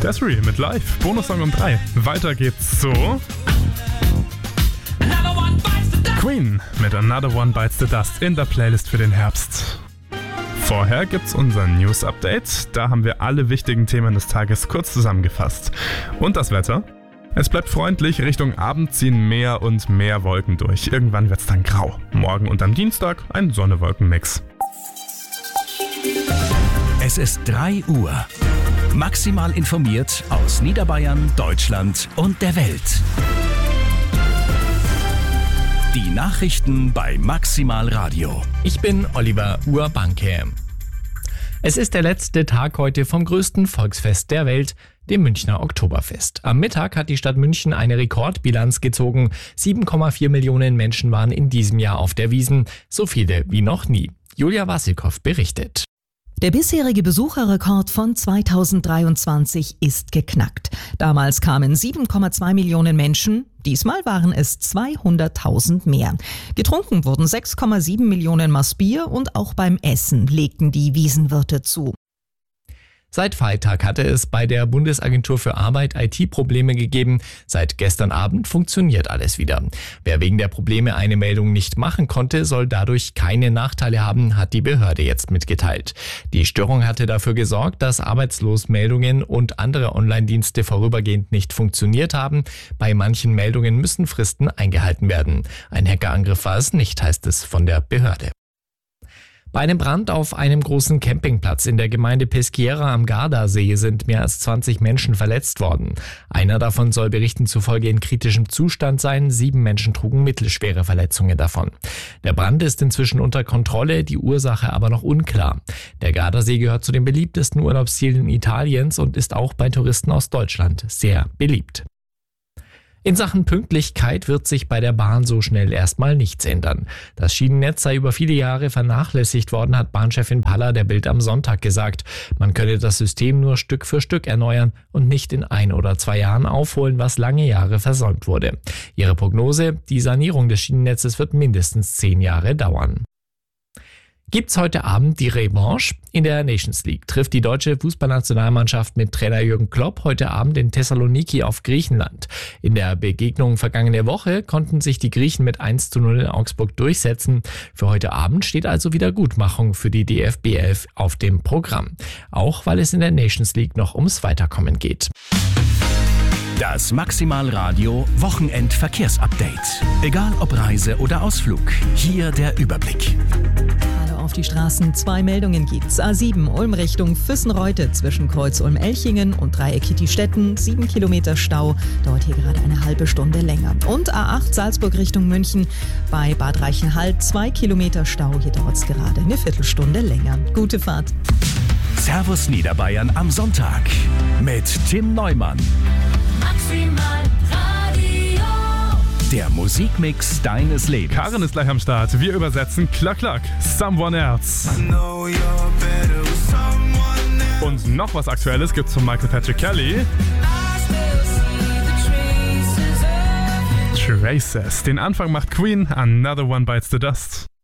Desiree mit Live, Bonussong um 3. Weiter geht's so. Queen mit Another One Bites the Dust in der Playlist für den Herbst. Vorher gibt's unser News-Update. Da haben wir alle wichtigen Themen des Tages kurz zusammengefasst. Und das Wetter? Es bleibt freundlich, Richtung Abend ziehen mehr und mehr Wolken durch. Irgendwann wird's dann grau. Morgen und am Dienstag ein Sonne-Wolken-Mix. Es ist 3 Uhr. Maximal informiert aus Niederbayern, Deutschland und der Welt. Die Nachrichten bei Maximal Radio. Ich bin Oliver Urbanke. Es ist der letzte Tag heute vom größten Volksfest der Welt, dem Münchner Oktoberfest. Am Mittag hat die Stadt München eine Rekordbilanz gezogen. 7,4 Millionen Menschen waren in diesem Jahr auf der Wiesn, so viele wie noch nie. Julia Wassilkow berichtet. Der bisherige Besucherrekord von 2023 ist geknackt. Damals kamen 7,2 Millionen Menschen, diesmal waren es 200.000 mehr. Getrunken wurden 6,7 Millionen Maß Bier und auch beim Essen legten die Wiesenwirte zu. Seit Freitag hatte es bei der Bundesagentur für Arbeit IT-Probleme gegeben. Seit gestern Abend funktioniert alles wieder. Wer wegen der Probleme eine Meldung nicht machen konnte, soll dadurch keine Nachteile haben, hat die Behörde jetzt mitgeteilt. Die Störung hatte dafür gesorgt, dass Arbeitslosmeldungen und andere Online-Dienste vorübergehend nicht funktioniert haben. Bei manchen Meldungen müssen Fristen eingehalten werden. Ein Hackerangriff war es nicht, heißt es von der Behörde. Bei einem Brand auf einem großen Campingplatz in der Gemeinde Peschiera am Gardasee sind mehr als 20 Menschen verletzt worden. Einer davon soll Berichten zufolge in kritischem Zustand sein. 7 Menschen trugen mittelschwere Verletzungen davon. Der Brand ist inzwischen unter Kontrolle, die Ursache aber noch unklar. Der Gardasee gehört zu den beliebtesten Urlaubszielen Italiens und ist auch bei Touristen aus Deutschland sehr beliebt. In Sachen Pünktlichkeit wird sich bei der Bahn so schnell erstmal nichts ändern. Das Schienennetz sei über viele Jahre vernachlässigt worden, hat Bahnchefin Paller der Bild am Sonntag gesagt. Man könne das System nur Stück für Stück erneuern und nicht in 1 oder 2 Jahren aufholen, was lange Jahre versäumt wurde. Ihre Prognose: Die Sanierung des Schienennetzes wird mindestens 10 Jahre dauern. Gibt's heute Abend die Revanche? In der Nations League trifft die deutsche Fußballnationalmannschaft mit Trainer Jürgen Klopp heute Abend in Thessaloniki auf Griechenland. In der Begegnung vergangene Woche konnten sich die Griechen mit 1:0 in Augsburg durchsetzen. Für heute Abend steht also Wiedergutmachung für die DFB 11 auf dem Programm. Auch weil es in der Nations League noch ums Weiterkommen geht. Das Maximal Radio Wochenendverkehrsupdate. Egal ob Reise oder Ausflug, hier der Überblick. Auf die Straßen 2 Meldungen gibt's. A7 Ulm Richtung Füssenreute zwischen Kreuz Ulm-Elchingen und Dreieck Kitti-Stetten 7 Kilometer Stau, dauert hier gerade eine halbe Stunde länger. Und A8 Salzburg Richtung München bei Bad Reichenhall 2 Kilometer Stau, hier dauert's gerade eine Viertelstunde länger. Gute Fahrt. Servus Niederbayern am Sonntag mit Tim Neumann. Maximal Radio. Der Musikmix deines Lebens. Karin ist gleich am Start. Wir übersetzen Klack Klack, Someone Else. Und noch was Aktuelles gibt's von Michael Patrick Kelly. Traces. Den Anfang macht Queen, Another One Bites the Dust.